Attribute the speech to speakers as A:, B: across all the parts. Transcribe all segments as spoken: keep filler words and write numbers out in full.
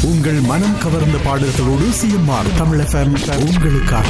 A: உங்கள் மனம் கவர்ந்த பாடல்களோடு சிஎம்ஆர் தமிழ் எஃப்எம் உங்களுக்காக.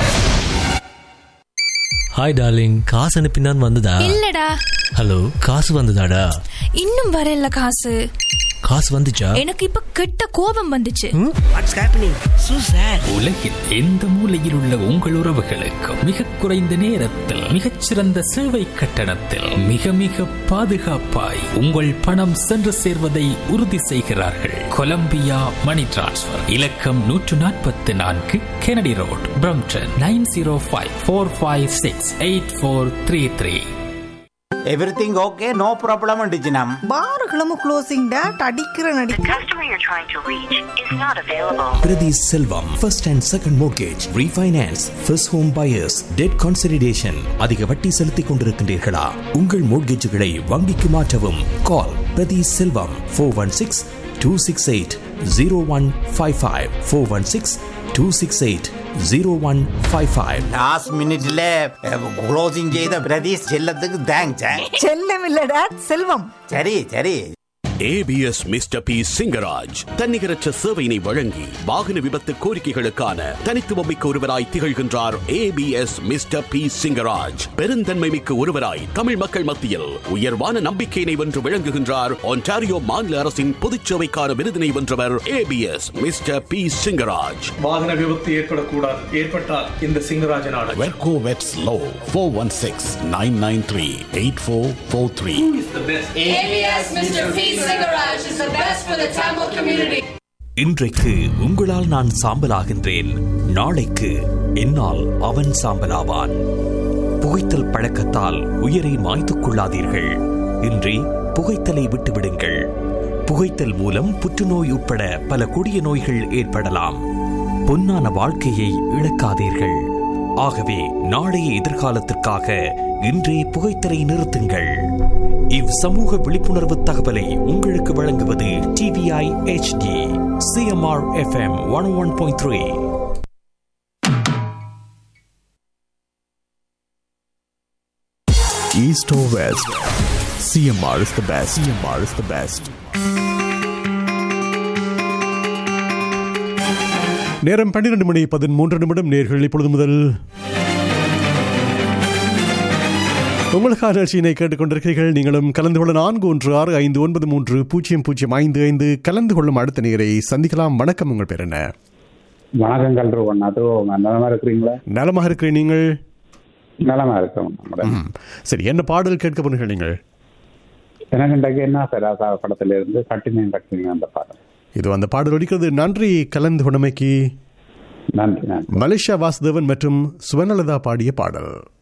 B: ஹாய் டார்லிங், காசு அனுப்பினான் வந்ததா?
C: இல்லடா.
B: ஹலோ, காசு வந்ததாடா?
C: இன்னும் வரல. காசு
B: காசு வந்துச்சா?
C: எனக்கு இப்ப கெட்ட கோபம் வந்துச்சு.
D: What's happening சூசர்?
E: உலகில் எந்த மூலையில் உள்ள உங்கள் உறவுகளுக்கு மிக குறைந்த நேரத்தில் மிகச்சிறந்த சேவை கட்டணத்தில் மிக மிக பாதுகாப்பாய் உங்கள் பணம் சென்று சேர்வதை உறுதி செய்கிறார்கள். கொலம்பியா மணி டிரான்ஸ்ஃபர் இலக்கம் நூற்று நாற்பத்தி நான்கு Kennedy road, Brampton nine zero five four five six eight four three three.
F: Everything okay? No problem டிஜினம்.
D: பாருகளும் closing date அடிக்கிற நடி.
G: The customer you're trying to reach is not available.
H: Priti Selvam, first and second mortgage, refinance, first home buyers, debt consolidation. அதிக வட்டி செலுத்திக் கொண்டிருக்கின்றீர்களா? உங்கள் மோட்கேஜுகளை வங்கிக்கு மாற்றவும். கால் பிரதி செல்வம் four one six two six eight zero one five five four one six two six eight zero one five five.
F: Last மினிட்ல closing செய்த பிரதீஷ் செல்லத்துக்கு தேங்க்ஸ்.
D: செல்லம் இல்ல டேட், செல்வம்.
F: சரி சரி.
I: ஏபிஎஸ் மிஸ்டர் பி சிங்கராஜ் தன்னிகரற்ற சேவையினை வழங்கி வாகன விபத்து கோரிக்கைகளுக்கான தனித்துவமிக்க ஒருவராய் திகழ்கின்றார். ஏபிஎஸ் மிஸ்டர் பி சிங்கராஜ் பெருந்தன்மை மிக்க ஒருவராய் தமிழ் மக்கள் மத்தியில் உயர்வான நம்பிக்கையினை வென்று விளங்குகின்றார். ஒன்டாரியோ மாநில அரசின் பொதுச்சேவைக்கான விருதினை வென்றவர் ஏபிஎஸ் மிஸ்டர் பி சிங்கராஜ்.
J: வாகன விபத்து ஏற்படக்கூடாது, ஏற்பட்டால் இந்த சிங்கராஜன் ஆடு.
I: வெர்கோ வெட்ஸ் low four one six nine nine three eight four four three.
K: ABS mister B Singaraj is the best for the Tamil community.
H: இன்றைக்கு உங்களால் நான் சாம்பலாகின்றேன், நாளைக்கு என்னால் அவன் சாம்பலாவான். புகைத்தல் பழக்கத்தால் உயிரை மாய்த்துக் கொள்ளாதீர்கள். இன்றி புகைத்தலை விட்டுவிடுங்கள். புகைத்தல் மூலம் புற்றுநோய் உட்பட பல கொடிய நோய்கள் ஏற்படலாம். பொன்னான வாழ்க்கையை இழக்காதீர்கள். ஆகவே நாளைய எதிர்காலத்திற்காக இன்றே புகைத்தலை நிறுத்துங்கள். இவ் சமூக விழிப்புணர்வு தகவலை உங்களுக்கு வழங்குவது TVI HD CMR FM one one point three.
A: East or West, C M R is the best. C M R is the best. நேரம் பன்னிரண்டு மணி பதிமூன்று நிமிடம். நேர்கள் இப்பொழுது முதல் உங்களுக்கான நிகழ்ச்சியினை கேட்டுக்கொண்டிருக்கிறீர்கள். நீங்களும் கலந்து கொள்ள நான்கு ஒன்று ஆறு ஐந்து ஒன்பது மூன்று பூஜ்ஜியம் பூஜ்ஜியம் ஐந்து ஐந்து கலந்து கொள்ளும் அடுத்த நேரை சந்திக்கலாம். வணக்கம், உங்கள் பேர் என்ன?
L: வணக்கம் கல்ருவன். அது நலமா இருக்கிறீங்களா?
A: நலமாக இருக்கிறேன், நீங்கள்?
L: நலமா இருக்கிறோம்.
A: சரி, என்ன பாடல் கேட்க போனீங்க நீங்கள்?
L: எனக்கு என்ன சார் படத்துல இருந்து கட்டினேன் கட்டினேன் அந்த பாடல்.
A: இது அந்த பாடல் ஒலிக்கிறது. நன்றி கலந்து கொண்டமைக்கு.
L: நன்றி.
A: மலேசியா வாசுதேவன் மற்றும் சுவர்ணலதா பாடிய பாடல்.